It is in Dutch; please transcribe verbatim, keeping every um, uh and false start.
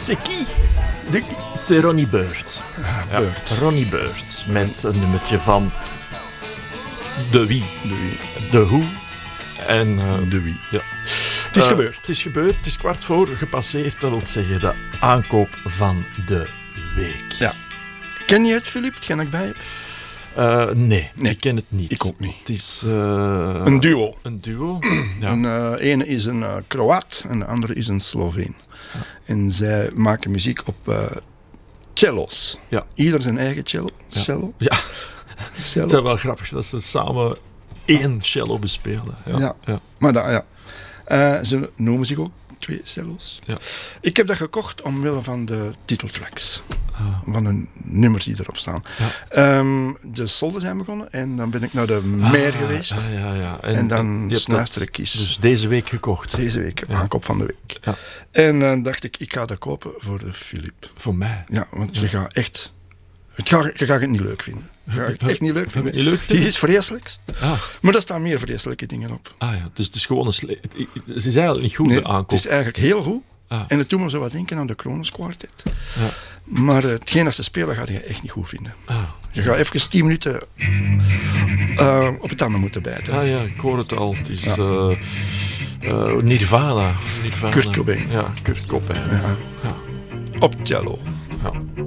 C'est qui? De... C'est Ronnie Bird. Ja, Bird. Ronnie Bird. Met een nummertje van de Wie. De wie? De Who. En uh, De wie? ja. Het is Uh, gebeurd. Het is gebeurd. Het is kwart voor gepasseerd. Dat wil zeggen de aankoop van de week. Ja. Ken je het, Filip? Hetgeen ik bij heb? Uh, nee, Nee, ik ken het niet. ik ook niet. Het is uh, Een duo. Een duo. Ja. Een uh, ene is een uh, Kroaat en de andere is een Sloveen. Ja. En zij maken muziek op uh, cello's. Ja. Ieder zijn eigen cello. Ja. Cello. Ja. Cello. Het is wel grappig dat ze samen één cello bespelen. Ja. Ja. Ja. Maar dat, ja. Uh, ze noemen zich ook twee cello's. Ja. Ik heb dat gekocht omwille van de titeltracks. Ah. Van de nummers die erop staan. Ja. Um, de solden zijn begonnen en dan ben ik naar de meer Ah, geweest. Ja, ja, ja. En, En dan je hebt snuister dat ik eens. Dus deze week gekocht. Deze week, Ja. aankoop van de week. Ja. En dan uh, dacht ik, ik ga dat kopen voor de Filip. Voor mij. Ja, want Ja. je gaat echt... Het ga, je gaat het niet leuk vinden. Je gaat het echt niet leuk Ga je vinden. het niet leuk vinden? Die is vreselijk. Ah, Maar er staan meer vreselijke dingen op. ah ja, dus het is gewoon een sle- het, het is eigenlijk niet goed, Nee, de het aankoop. is eigenlijk heel goed. Ah. En het doet me zo wat denken aan de Kronos Quartet. Ja. Maar uh, hetgeen dat ze spelen ga je echt niet goed vinden. Ah. Je gaat even tien minuten uh, op het tanden moeten bijten. Ah ja, ik hoor het al. Het is Ja. uh, uh, Nirvana. Nirvana. Kurt Cobain. Ja, Kurt Cobain. Ja. Ja. Op cello. Ja.